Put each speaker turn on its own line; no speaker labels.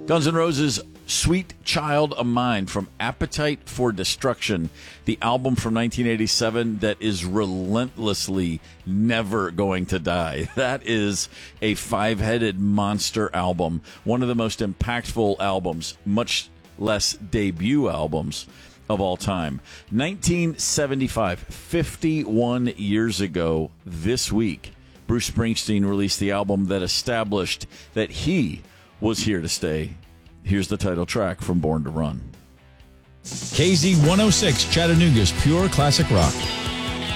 Guns N' Roses' Sweet Child of Mine from Appetite for Destruction, the album from 1987 that is relentlessly never going to die. That is a five-headed monster album, one of the most impactful albums, much less debut albums of all time. 1975, 51 years ago this week, Bruce Springsteen released the album that established that he was here to stay. Here's the title track from Born to Run.
KZ 106, Chattanooga's pure classic rock.